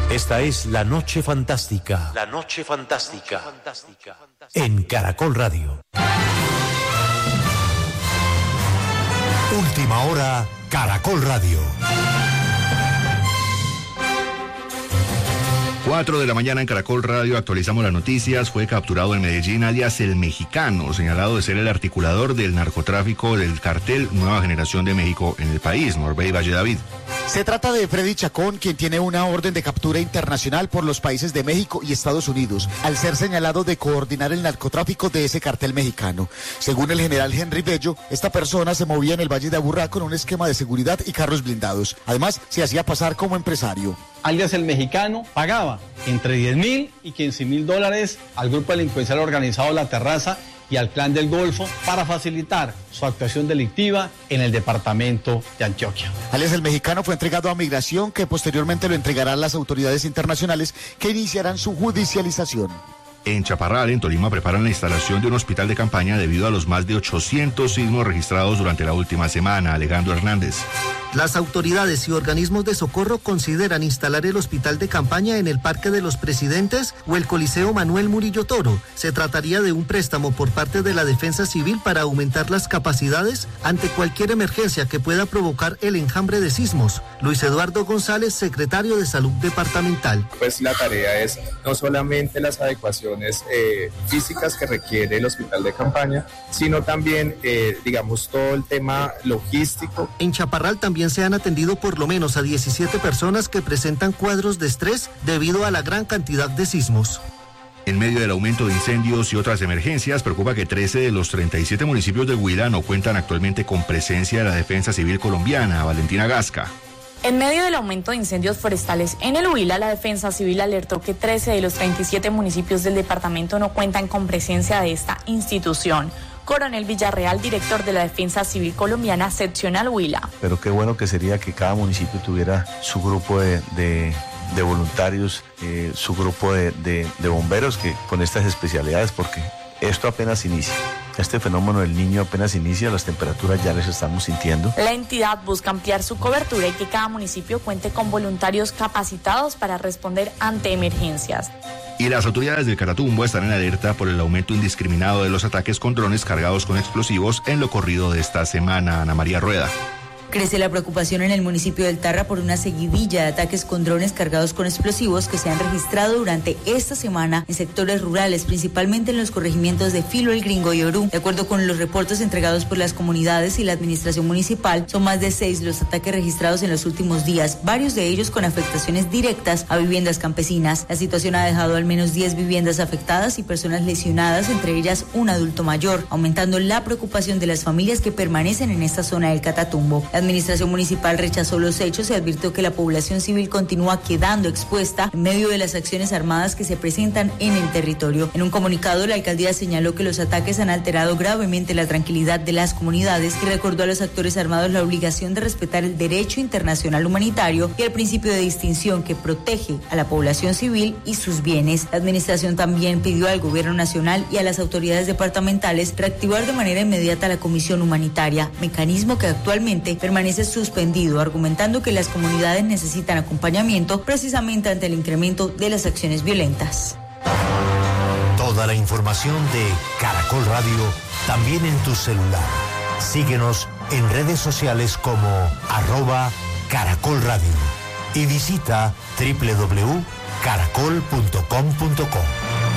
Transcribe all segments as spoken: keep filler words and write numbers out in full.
Esta es La Noche Fantástica. La Noche Fantástica. En Caracol Radio. Última hora, Caracol Radio. Cuatro de la mañana en Caracol Radio, actualizamos las noticias. Fue capturado en Medellín alias El Mexicano, señalado de ser el articulador del narcotráfico del cartel Nueva Generación de México en el país. Norbey Valle David. Se trata de Freddy Chacón, quien tiene una orden de captura internacional por los países de México y Estados Unidos, al ser señalado de coordinar el narcotráfico de ese cartel mexicano. Según el general Henry Bello, esta persona se movía en el Valle de Aburrá con un esquema de seguridad y carros blindados. Además, se hacía pasar como empresario. Alias El Mexicano pagaba entre diez mil y quince mil dólares al grupo delincuencial organizado La Terraza y al Clan del Golfo para facilitar su actuación delictiva en el departamento de Antioquia. Alias El Mexicano fue entregado a Migración, que posteriormente lo entregarán las autoridades internacionales que iniciarán su judicialización. En Chaparral, en Tolima, preparan la instalación de un hospital de campaña debido a los más de ochocientos sismos registrados durante la última semana. Alejandro Hernández. Las autoridades y organismos de socorro consideran instalar el hospital de campaña en el Parque de los Presidentes o el Coliseo Manuel Murillo Toro. Se trataría de un préstamo por parte de la Defensa Civil para aumentar las capacidades ante cualquier emergencia que pueda provocar el enjambre de sismos. Luis Eduardo González, secretario de Salud Departamental. Pues la tarea es no solamente las adecuaciones eh, físicas que requiere el hospital de campaña, sino también, eh, digamos, todo el tema logístico. En Chaparral también se han atendido por lo menos a diecisiete personas que presentan cuadros de estrés debido a la gran cantidad de sismos. En medio del aumento de incendios y otras emergencias, preocupa que trece de los treinta y siete municipios de Huila no cuentan actualmente con presencia de la Defensa Civil colombiana. Valentina Gasca. En medio del aumento de incendios forestales en el Huila, la Defensa Civil alertó que trece de los treinta y siete municipios del departamento no cuentan con presencia de esta institución. Coronel Villarreal, director de la Defensa Civil Colombiana, seccional Huila. Pero qué bueno que sería que cada municipio tuviera su grupo de, de, de voluntarios, eh, su grupo de, de, de bomberos que con estas especialidades, porque esto apenas inicia. Este fenómeno del niño apenas inicia, las temperaturas ya les estamos sintiendo. La entidad busca ampliar su cobertura y que cada municipio cuente con voluntarios capacitados para responder ante emergencias. Y las autoridades del Catatumbo están en alerta por el aumento indiscriminado de los ataques con drones cargados con explosivos en lo corrido de esta semana. Ana María Rueda. Crece la preocupación en el municipio del Tarra por una seguidilla de ataques con drones cargados con explosivos que se han registrado durante esta semana en sectores rurales, principalmente en los corregimientos de Filo, El Gringo y Orú. De acuerdo con los reportes entregados por las comunidades y la administración municipal, son más de seis los ataques registrados en los últimos días, varios de ellos con afectaciones directas a viviendas campesinas. La situación ha dejado al menos diez viviendas afectadas y personas lesionadas, entre ellas un adulto mayor, aumentando la preocupación de las familias que permanecen en esta zona del Catatumbo. La administración municipal rechazó los hechos y advirtió que la población civil continúa quedando expuesta en medio de las acciones armadas que se presentan en el territorio. En un comunicado, la alcaldía señaló que los ataques han alterado gravemente la tranquilidad de las comunidades y recordó a los actores armados la obligación de respetar el derecho internacional humanitario y el principio de distinción que protege a la población civil y sus bienes. La administración también pidió al gobierno nacional y a las autoridades departamentales reactivar de manera inmediata la comisión humanitaria, mecanismo que actualmente permanece suspendido, argumentando que las comunidades necesitan acompañamiento precisamente ante el incremento de las acciones violentas. Toda la información de Caracol Radio también en tu celular. Síguenos en redes sociales como arroba Caracol Radio y visita doble u doble u doble u punto caracol punto com punto co.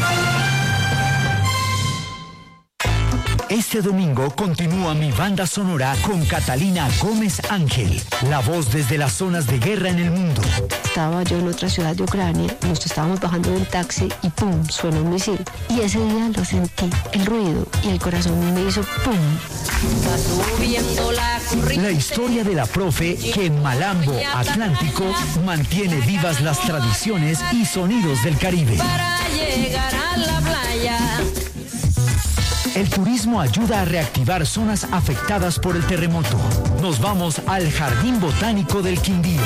Este domingo continúa mi banda sonora con Catalina Gómez Ángel, la voz desde las zonas de guerra en el mundo. Estaba yo en otra ciudad de Ucrania, nos estábamos bajando de un taxi y ¡pum!, suena un misil. Y ese día lo sentí, el ruido, y el corazón me hizo ¡pum! La historia de la profe que en Malambo Atlántico mantiene vivas las tradiciones y sonidos del Caribe. Para llegar a la playa. El turismo ayuda a reactivar zonas afectadas por el terremoto. Nos vamos al Jardín Botánico del Quindío.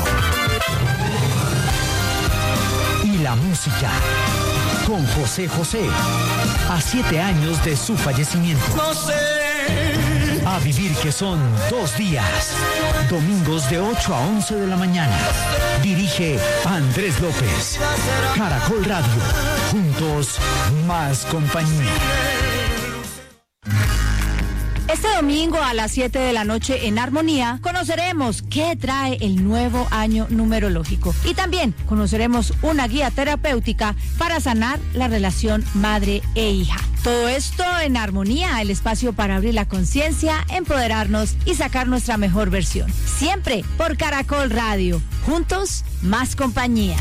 Y la música con José José, a siete años de su fallecimiento. No sé. a vivir que son dos días. Domingos de ocho a once de la mañana. Dirige Andrés López. Caracol Radio. Juntos, más compañía. Este domingo a las siete de la noche en Armonía conoceremos qué trae el nuevo año numerológico y también conoceremos una guía terapéutica para sanar la relación madre e hija. Todo esto en Armonía, el espacio para abrir la conciencia, empoderarnos y sacar nuestra mejor versión. Siempre por Caracol Radio. Juntos, más compañía.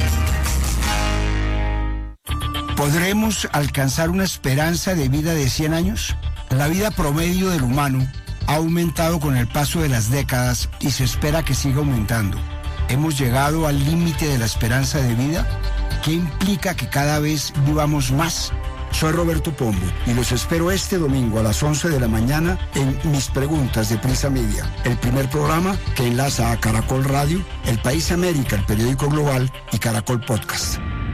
¿Podremos alcanzar una esperanza de vida de cien años? La vida promedio del humano ha aumentado con el paso de las décadas y se espera que siga aumentando. ¿Hemos llegado al límite de la esperanza de vida? ¿Qué implica que cada vez vivamos más? Soy Roberto Pombo y los espero este domingo a las once de la mañana en Mis Preguntas de Prisa Media, el primer programa que enlaza a Caracol Radio, El País América, el periódico global y Caracol Podcast.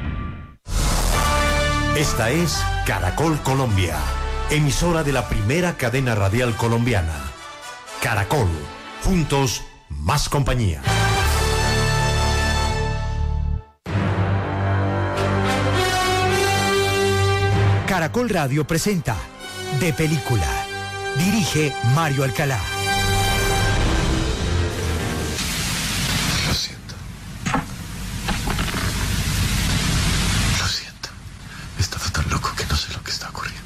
Esta es Caracol Colombia, emisora de la primera cadena radial colombiana. Caracol, juntos, más compañía. Caracol Radio presenta De Película. Dirige Mario Alcalá. Lo siento. Lo siento. He estado tan loco que no sé lo que está ocurriendo.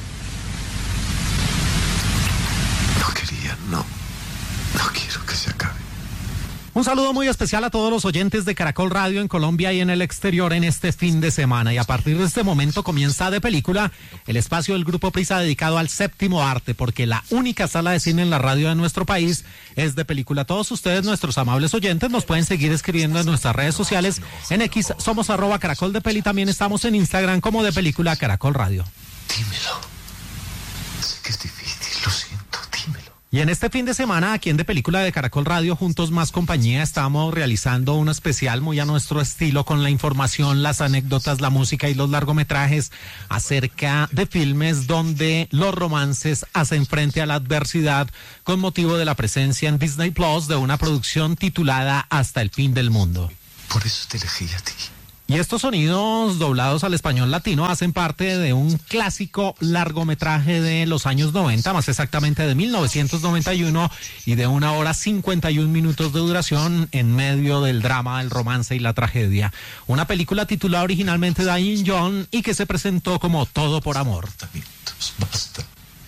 No quería, no. No quiero que se acabe. Un saludo muy especial a todos los oyentes de Caracol Radio en Colombia y en el exterior en este fin de semana. Y a partir de este momento comienza De Película, el espacio del Grupo Prisa dedicado al séptimo arte, porque la única sala de cine en la radio de nuestro país es De Película. Todos ustedes, nuestros amables oyentes, nos pueden seguir escribiendo en nuestras redes sociales. En X somos arroba Caracol de Peli, también estamos en Instagram como De Película Caracol Radio. Dímelo. Sé que es difícil, lo siento, dímelo. Y en este fin de semana, aquí en De Película de Caracol Radio, Juntos Más Compañía, estamos realizando un especial muy a nuestro estilo con la información, las anécdotas, la música y los largometrajes acerca de filmes donde los romances hacen frente a la adversidad con motivo de la presencia en Disney Plus de una producción titulada Hasta el fin del mundo. Por eso te elegí a ti. Y estos sonidos doblados al español latino hacen parte de un clásico largometraje de los años noventa, más exactamente de mil novecientos noventa y uno, y de una hora cincuenta y un minutos de duración en medio del drama, el romance y la tragedia. Una película titulada originalmente Dying John y que se presentó como Todo por Amor. Basta.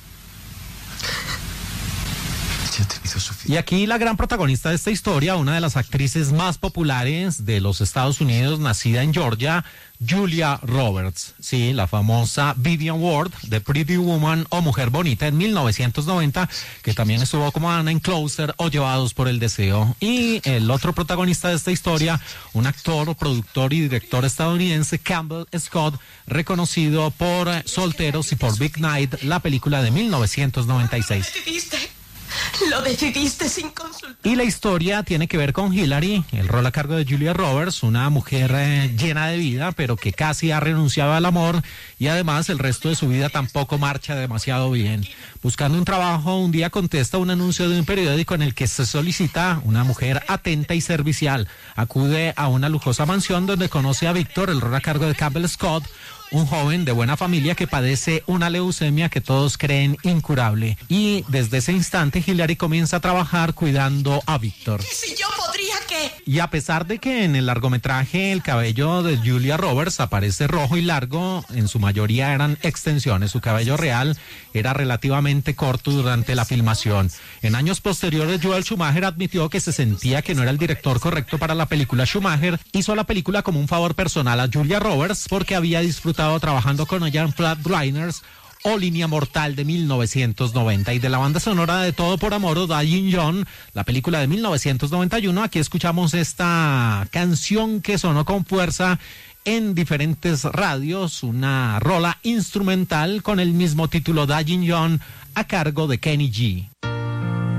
Y aquí la gran protagonista de esta historia, una de las actrices más populares de los Estados Unidos, nacida en Georgia, Julia Roberts, sí, la famosa Vivian Ward de Pretty Woman o Mujer Bonita en mil novecientos noventa, que también estuvo como Anna en Closer o Llevados por el Deseo. Y el otro protagonista de esta historia, un actor, productor y director estadounidense, Campbell Scott, reconocido por Solteros y por Big Night, la película de mil novecientos noventa y seis. Lo decidiste sin consultar. Y la historia tiene que ver con Hillary, el rol a cargo de Julia Roberts, una mujer eh, llena de vida, pero que casi ha renunciado al amor y además el resto de su vida tampoco marcha demasiado bien. Buscando un trabajo, un día contesta un anuncio de un periódico en el que se solicita una mujer atenta y servicial. Acude a una lujosa mansión donde conoce a Víctor, el rol a cargo de Campbell Scott, un joven de buena familia que padece una leucemia que todos creen incurable. Y desde ese instante Hillary comienza a trabajar cuidando a Víctor. Si yo podría que... Y a pesar de que en el largometraje el cabello de Julia Roberts aparece rojo y largo, en su mayoría eran extensiones. Su cabello real era relativamente corto durante la filmación. En años posteriores, Joel Schumacher admitió que se sentía que no era el director correcto para la película. Schumacher hizo la película como un favor personal a Julia Roberts porque había disfrutado trabajando con ella en Flatliners o Línea Mortal de mil novecientos noventa. Y de la banda sonora de Todo por Amor o Dying John, la película de mil novecientos noventa y uno, aquí escuchamos esta canción que sonó con fuerza en diferentes radios, una rola instrumental con el mismo título, Dying John, a cargo de Kenny G.